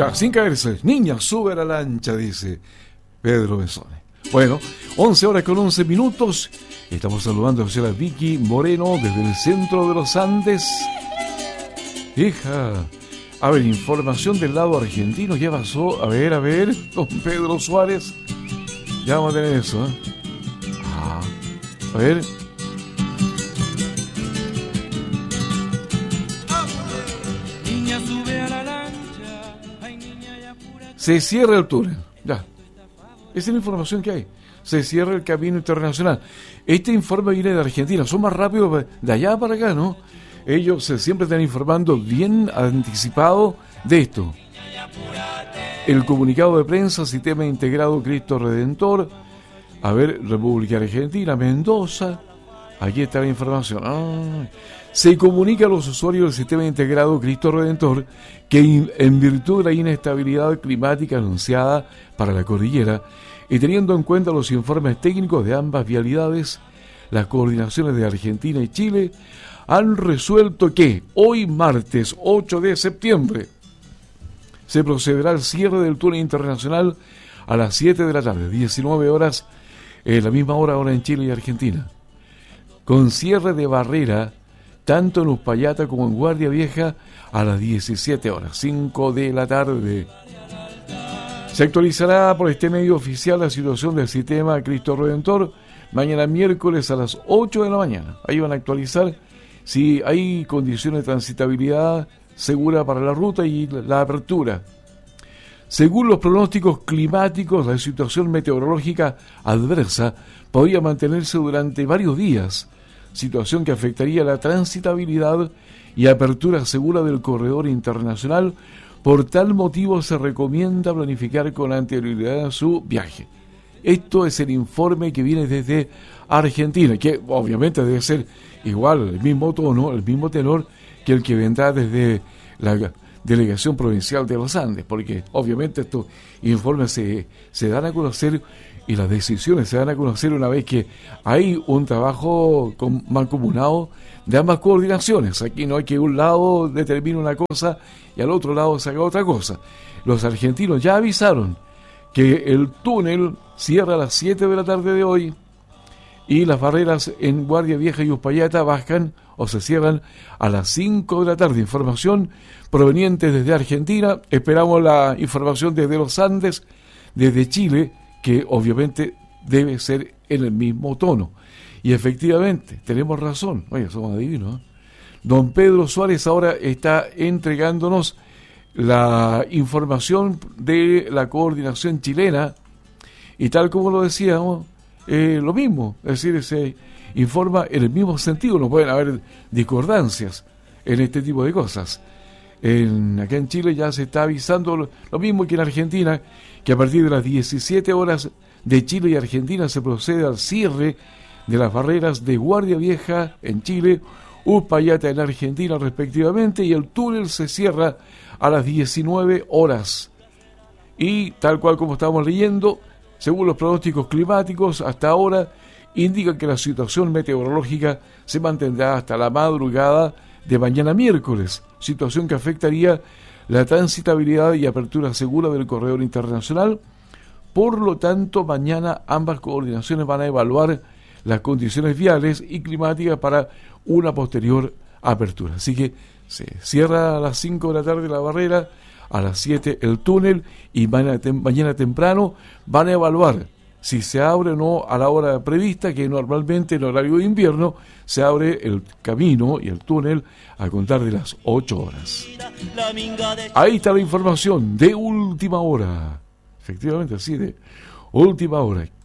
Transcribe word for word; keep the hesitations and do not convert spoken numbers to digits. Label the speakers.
Speaker 1: Ya, sin caerse. Niña, sube a la lancha, dice Pedro Besone. Bueno, once horas con once minutos. Estamos saludando a la señora Vicky Moreno desde el centro de los Andes. Hija, a ver, información del lado argentino. Ya pasó, a ver, a ver, don Pedro Suárez. Ya vamos a tener eso, ¿eh? Ah, a ver. Se cierra el túnel, ya. Esa es la información que hay. Se cierra el camino internacional. Este informe viene de Argentina. Son más rápidos de allá para acá, ¿no? Ellos se siempre están informando bien anticipado de esto. El comunicado de prensa, Sistema Integrado Cristo Redentor. A ver, República Argentina, Mendoza. Aquí está la información. Ah, se comunica a los usuarios del Sistema Integrado Cristo Redentor que en virtud de la inestabilidad climática anunciada para la cordillera y teniendo en cuenta los informes técnicos de ambas vialidades, las coordinaciones de Argentina y Chile han resuelto que hoy martes ocho de septiembre se procederá al cierre del túnel internacional a las siete de la tarde, diecinueve horas, eh, la misma hora ahora en Chile y Argentina, con cierre de barrera tanto en Uspallata como en Guardia Vieja a las diecisiete horas, cinco de la tarde. Se actualizará por este medio oficial la situación del sistema Cristo Redentor mañana miércoles a las ocho de la mañana. Ahí van a actualizar si hay condiciones de transitabilidad segura para la ruta y la apertura. Según los pronósticos climáticos, la situación meteorológica adversa podría mantenerse durante varios días, situación que afectaría la transitabilidad y apertura segura del corredor internacional. Por tal motivo se recomienda planificar con anterioridad su viaje. Esto es el informe que viene desde Argentina, que obviamente debe ser igual, el mismo tono, el mismo tenor que el que vendrá desde la Delegación Provincial de los Andes, porque obviamente estos informes se, se dan a conocer y las decisiones se dan a conocer una vez que hay un trabajo con, mancomunado de ambas coordinaciones. Aquí no hay que un lado determine una cosa y al otro lado se haga otra cosa. Los argentinos ya avisaron que el túnel cierra a las siete de la tarde de hoy y las barreras en Guardia Vieja y Uspallata bajan o se cierran a las cinco de la tarde. Información proveniente desde Argentina. Esperamos la información desde los Andes, desde Chile, que obviamente debe ser en el mismo tono. Y efectivamente, tenemos razón. Oye, somos adivinos, ¿eh? Don Pedro Suárez ahora está entregándonos la información de la coordinación chilena y tal como lo decíamos, eh, lo mismo, es decir, se informa en el mismo sentido. No pueden haber discordancias en este tipo de cosas. En, acá en Chile ya se está avisando lo, lo mismo que en Argentina, que a partir de las diecisiete horas de Chile y Argentina se procede al cierre de las barreras de Guardia Vieja en Chile, Uspallata en Argentina respectivamente, y el túnel se cierra a las diecinueve horas. Y tal cual como estamos leyendo, según los pronósticos climáticos hasta ahora, indican que la situación meteorológica se mantendrá hasta la madrugada de mañana miércoles, situación que afectaría la transitabilidad y apertura segura del corredor internacional. Por lo tanto, mañana ambas coordinaciones van a evaluar las condiciones viales y climáticas para una posterior apertura. Así que se cierra a las cinco de la tarde la barrera, a las siete el túnel, y mañana, tem- mañana temprano van a evaluar si se abre o no a la hora prevista, que normalmente en horario de invierno se abre el camino y el túnel a contar de las ocho horas. Ahí está la información de última hora. Efectivamente, así de última hora.